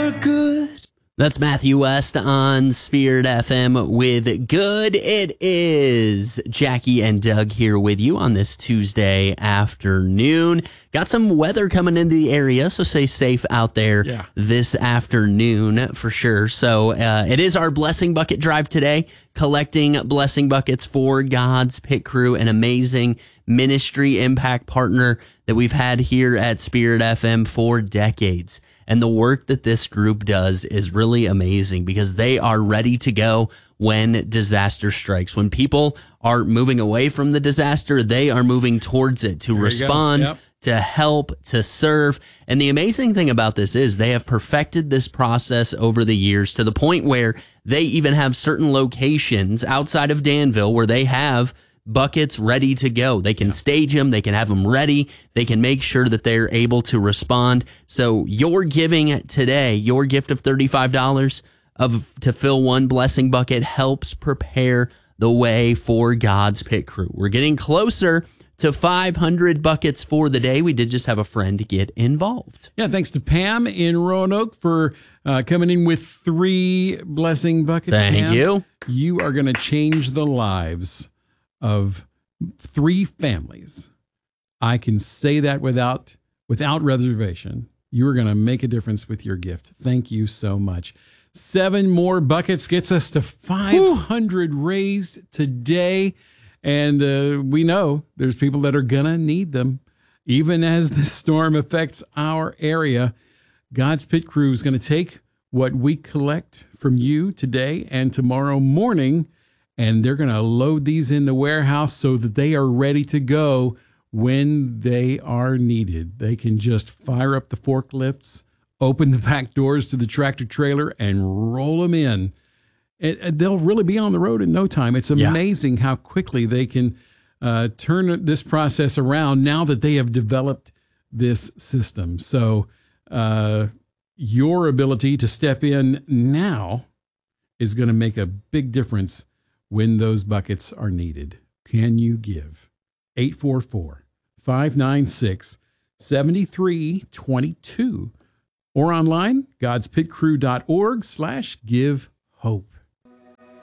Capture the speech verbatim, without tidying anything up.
you're good. That's Matthew West on Spirit F M with Good. It is Jackie and Doug here with you on this Tuesday afternoon. Got some weather coming into the area, so stay safe out there yeah. this afternoon for sure. So uh, it is our Blessing Bucket Drive today, collecting blessing buckets for God's Pit Crew, an amazing ministry impact partner that we've had here at Spirit F M for decades. And the work that this group does is really amazing because they are ready to go when disaster strikes. When people are moving away from the disaster, they are moving towards it to There respond, yep. to help, to serve. And the amazing thing about this is they have perfected this process over the years to the point where they even have certain locations outside of Danville where they have buckets ready to go. They can yeah. stage them. They can have them ready. They can make sure that they're able to respond. So your giving today, your gift of thirty-five dollars of to fill one blessing bucket helps prepare the way for God's Pit Crew. We're getting closer to five hundred buckets for the day. We did just have a friend get involved. Yeah, thanks to Pam in Roanoke for uh, coming in with three blessing buckets. Thank Pam. you. You are going to change the lives of three families. I can say that without without reservation. You are going to make a difference with your gift. Thank you so much. Seven more buckets gets us to five hundred Whew. Raised today. And uh, we know there's people that are going to need them. Even as this storm affects our area, God's Pit Crew is going to take what we collect from you today and tomorrow morning, and they're going to load these in the warehouse so that they are ready to go when they are needed. They can just fire up the forklifts, open the back doors to the tractor trailer, and roll them in. And they'll really be on the road in no time. It's amazing yeah. how quickly they can uh, turn this process around now that they have developed this system. So uh, your ability to step in now is going to make a big difference when those buckets are needed. Can you give? eight four four, five nine six, seven three two two or online, godspitcrew.org slash give hope.